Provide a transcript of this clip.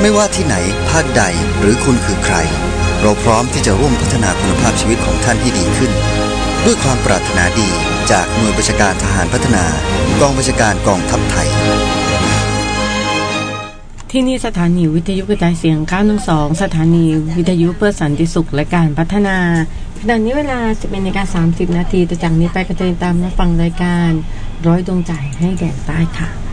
ไม่ว่าที่ไหนภาคใดหรือคุณคือใครเราพร้อมที่จะร่วมพัฒนาคุณภาพชีวิตของท่านให้ดีขึ้นด้วยความปรารถนาดีจากหน่วยบัญชาการทหารพัฒนากองบัญชาการกองทัพไทยที่นี่สถานีวิทยุกระจายเสียง912สถานีวิทยุเพื่อสันติสุขและการพัฒนาขณะนี้เวลา 11:30 น.ต่อจากนี้ไปก็จะตามรับฟังรายการร้อยดวงใจให้แดนใต้ค่ะ